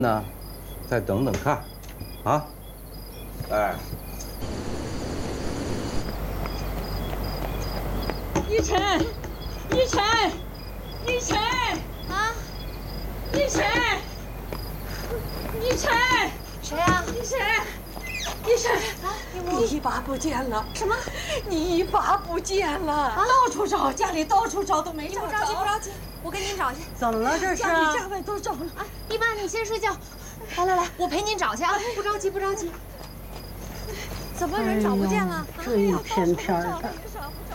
那再等等看，啊，哎， 依晨，依晨，依晨啊， 依晨，依晨， 谁呀？ 依晨，依晨， 你你一把不见了。 什么？ 你一把不见了，到处找，家里到处找都没找着。 不着急，不着急，我给您找去。 怎么了这是？ 家里家外都找了。 啊，一爸，你先睡觉。来，我陪您找去啊！不着急，不着急。怎么人找不见了？ 这一片片的。 找不着